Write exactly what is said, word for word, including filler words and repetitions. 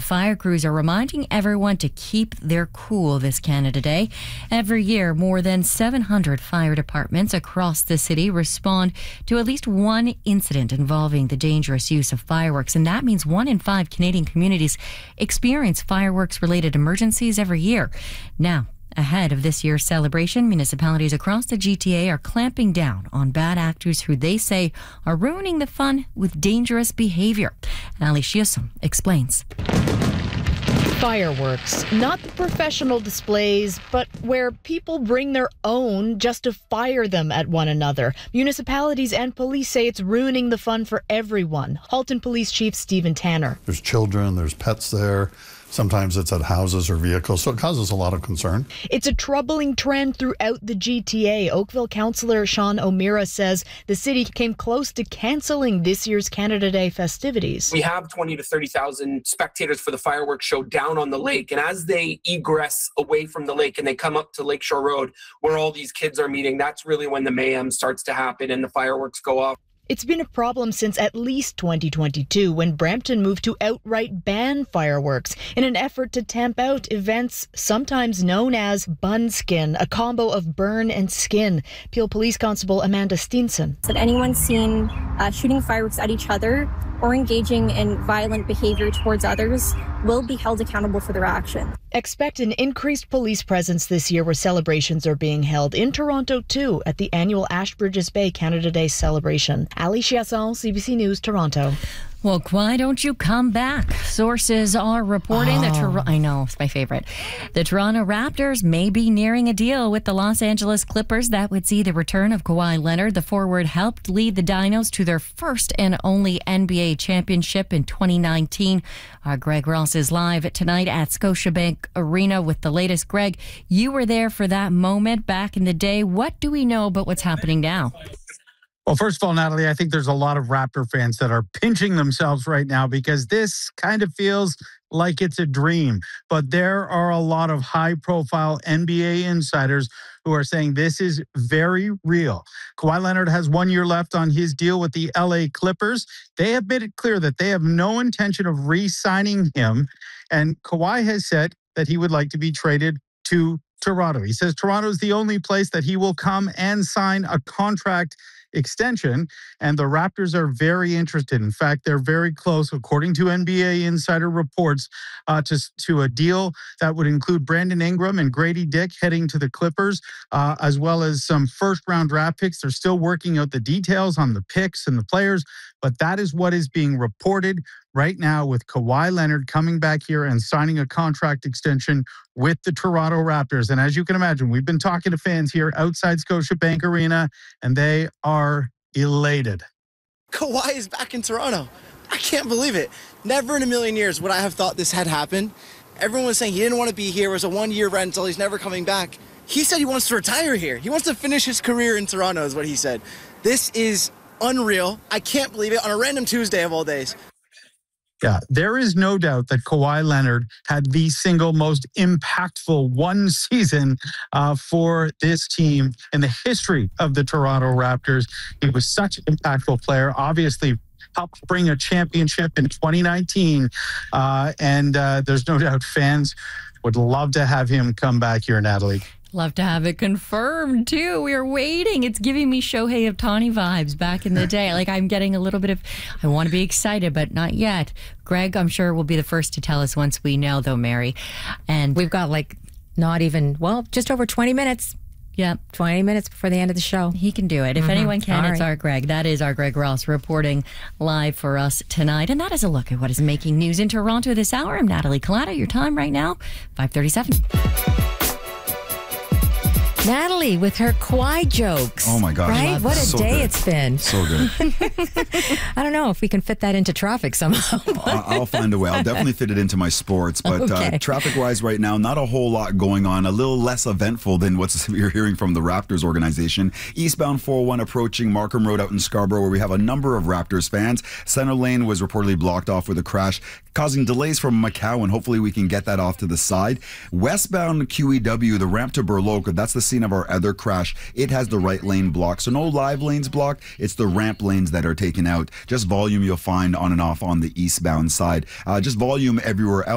fire crews are reminding everyone to keep their cool this Canada Day. Every year, more than seven hundred fire departments across the city respond to at least one incident involving the dangerous use of fireworks, and that means one in five Canadian communities experience fireworks-related emergencies every year. Now, ahead of this year's celebration, municipalities across the G T A are clamping down on bad actors who they say are ruining the fun with dangerous behavior. Ali Chiasson explains. Fireworks, not the professional displays, but where people bring their own just to fire them at one another. Municipalities and police say it's ruining the fun for everyone. Halton Police Chief Stephen Tanner. There's children, there's pets there. Sometimes it's at houses or vehicles, so it causes a lot of concern. It's a troubling trend throughout the G T A. Oakville councillor Sean O'Meara says the city came close to cancelling this year's Canada Day festivities. We have twenty to thirty thousand spectators for the fireworks show down on the lake, and as they egress away from the lake and they come up to Lakeshore Road where all these kids are meeting, that's really when the mayhem starts to happen and the fireworks go off. It's been a problem since at least twenty twenty-two, when Brampton moved to outright ban fireworks in an effort to tamp out events sometimes known as bun skin, a combo of burn and skin. Peel Police Constable Amanda Steenson. That anyone seen uh, shooting fireworks at each other or engaging in violent behavior towards others will be held accountable for their action. Expect an increased police presence this year, where celebrations are being held in Toronto too at the annual Ashbridges Bay Canada Day celebration. Ali Chiasson, C B C News, Toronto. Well, why don't you come back? Sources are reporting oh. that Tor- I know, it's my favorite. The Toronto Raptors may be nearing a deal with the Los Angeles Clippers that would see the return of Kawhi Leonard. The forward helped lead the Dinos to their first and only N B A championship in twenty nineteen. Our Greg Ross is live tonight at Scotiabank Arena with the latest. Greg, you were there for that moment back in the day. What do we know about what's happening now? Well, first of all, Natalie, I think there's a lot of Raptor fans that are pinching themselves right now because this kind of feels like it's a dream. But there are a lot of high-profile N B A insiders who are saying this is very real. Kawhi Leonard has one year left on his deal with the L A Clippers. They have made it clear that they have no intention of re-signing him. And Kawhi has said that he would like to be traded to Toronto. He says Toronto is the only place that he will come and sign a contract extension, and the Raptors are very interested. In fact, they're very close, according to N B A insider reports, uh, to, to a deal that would include Brandon Ingram and Grady Dick heading to the Clippers, uh, as well as some first-round draft picks. They're still working out the details on the picks and the players, but that is what is being reported right now, with Kawhi Leonard coming back here and signing a contract extension with the Toronto Raptors. And as you can imagine, we've been talking to fans here outside Scotiabank Arena, and they are elated. Kawhi is back in Toronto. I can't believe it. Never in a million years would I have thought this had happened. Everyone was saying he didn't want to be here. It was a one-year rental. He's never coming back. He said he wants to retire here. He wants to finish his career in Toronto, is what he said. This is unreal. I can't believe it on a random Tuesday of all days. Yeah, there is no doubt that Kawhi Leonard had the single most impactful one season uh, for this team in the history of the Toronto Raptors. He was such an impactful player, obviously helped bring a championship in twenty nineteen, uh, and uh, there's no doubt fans would love to have him come back here, Natalie. Love to have it confirmed, too. We are waiting. It's giving me Shohei Ohtani vibes back in the day. Like, I'm getting a little bit of, I want to be excited, but not yet. Greg, I'm sure, will be the first to tell us once we know, though, Mary. And we've got, like, not even, well, just over twenty minutes. Yeah, twenty minutes before the end of the show. He can do it. If mm-hmm. anyone can, All it's right. our Greg. That is our Greg Ross reporting live for us tonight. And that is a look at what is making news in Toronto this hour. I'm Natalie Collada. Your time right now, five thirty-seven. Natalie with her Kawhi jokes. Oh my gosh. Right? What a so day good. It's been. So good. I don't know if we can fit that into traffic somehow. I'll find a way. I'll definitely fit it into my sports. But okay. uh, traffic-wise right now, not a whole lot going on. A little less eventful than what you're hearing from the Raptors organization. Eastbound four oh one approaching Markham Road out in Scarborough, where we have a number of Raptors fans. Center lane was reportedly blocked off with a crash, causing delays from McCowan. Hopefully we can get that off to the side. Westbound Q E W, the ramp to Burloak, that's the scene of our other crash. It has the right lane blocked. So no live lanes blocked. It's the ramp lanes that are taken out. Just volume you'll find on and off on the eastbound side. Uh, just volume everywhere else.